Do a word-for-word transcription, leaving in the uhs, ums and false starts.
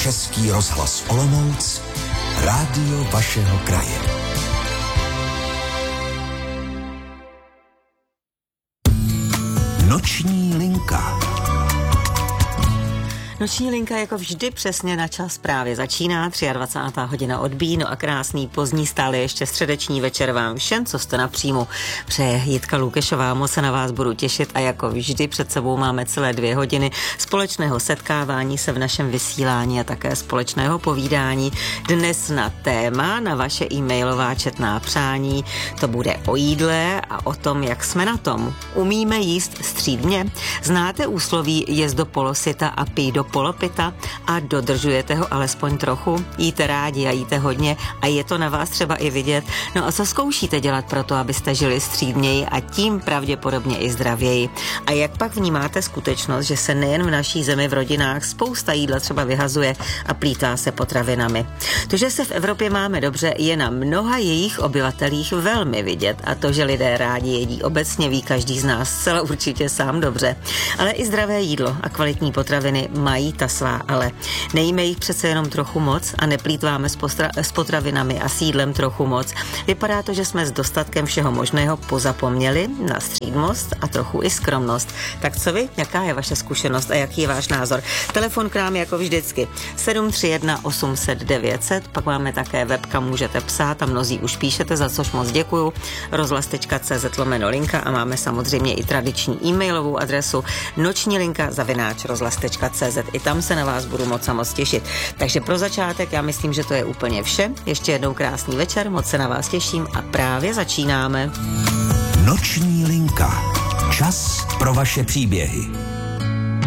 Český rozhlas Olomouc, rádio vašeho kraje. Noční linka. Noční linka jako vždy přesně na čas právě začíná, dvacátá třetí hodina odbíjí, no a krásný pozdní stále ještě středeční večer vám všem, co jste na příjmu. Přeje Jitka Lukešová, moc se na vás budu těšit a jako vždy před sebou máme celé dvě hodiny společného setkávání se v našem vysílání a také společného povídání. Dnes na téma, na vaše e-mailová četná přání, to bude o jídle a o tom, jak jsme na tom. Umíme jíst střídmě? Znáte úsloví jest do polosita a pij do polopita a dodržujete ho alespoň trochu? Jíte rádi a jíte hodně a je to na vás třeba i vidět. No a co zkoušíte dělat pro to, abyste žili střídněji a tím pravděpodobně i zdravěji? A jak pak vnímáte skutečnost, že se nejen v naší zemi v rodinách spousta jídla třeba vyhazuje a plýtvá se potravinami? To, že se v Evropě máme dobře, je na mnoha jejich obyvatelích velmi vidět a to, že lidé rádi jedí obecně, ví každý z nás zcela určitě sám dobře. Ale i zdravé jídlo a kvalitní potraviny mají ta svá, ale nejíme jich přece jenom trochu moc a neplýtváme s, postra- s potravinami a s jídlem trochu moc. Vypadá to, že jsme s dostatkem všeho možného pozapomněli na střídmost a trochu i skromnost. Tak co vy? Jaká je vaše zkušenost a jaký je váš názor? Telefon k nám jako vždycky sedm tři jedna osm set devět set, pak máme také web, kam můžete psát a mnozí už píšete, za což moc děkuju. rozhlas tečka cé zet lomeno linka a máme samozřejmě i tradiční e-mailovou adresu noční linka zavináč rozhlas tečka cé zet. I tam se na vás budu moc a moc těšit. Takže pro začátek já myslím, že to je úplně vše. Ještě jednou krásný večer, moc se na vás těším a právě začínáme. Noční linka. Čas pro vaše příběhy.